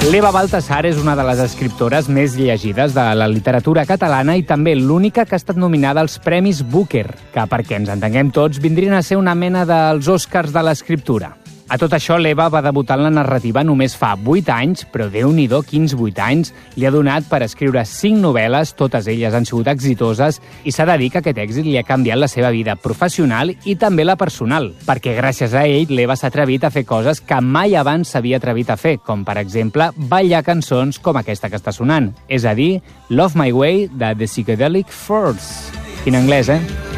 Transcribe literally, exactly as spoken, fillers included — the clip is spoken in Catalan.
L'Eva Baltasar és una de les escriptores més llegides de la literatura catalana i també l'única que ha estat nominada als Premis Booker, que, perquè ens entenguem tots, vindrien a ser una mena dels Oscars de l'escriptura. A tot això, l'Eva va debutar en la narrativa només fa vuit anys, però Déu-n'hi-do, quins vuit anys li ha donat per escriure cinc novel·les, totes elles han sigut exitoses, i s'ha de dir que aquest èxit li ha canviat la seva vida professional i també la personal, perquè gràcies a ell l'Eva s'ha atrevit a fer coses que mai abans s'havia atrevit a fer, com per exemple ballar cançons com aquesta que està sonant, és a dir, Love My Way de The Psychedelic Furs. Quin anglès, eh?